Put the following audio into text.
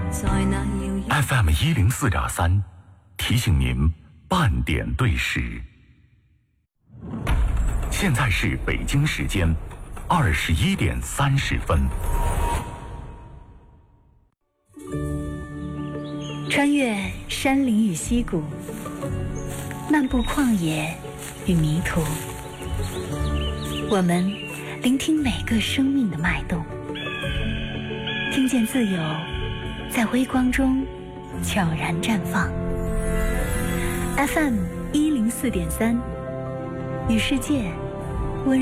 FM 104.3，提醒您半点对时。现在是北京时间21点30分。 穿越山林与溪谷，漫步旷野与迷途，我们聆听每个生命的脉动，听见自由在微光中悄然绽放。FM 104.3，与世界